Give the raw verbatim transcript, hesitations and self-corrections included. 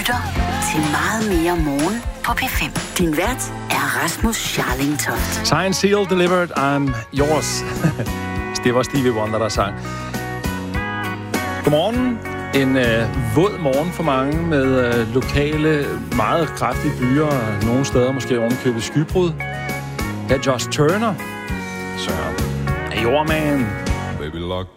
lytter til Meget mere morgen på P fem. Din vært er Rasmus Scharlingtoft. Signed, sealed, delivered, I'm yours. Det var Stevie Wonder, der sang. Godmorgen. En øh, våd morgen for mange med øh, lokale, meget kraftige byer, og nogle steder måske ovenkøbet skybrud. Her er Josh Turner. Så er Your Man. Baby, lock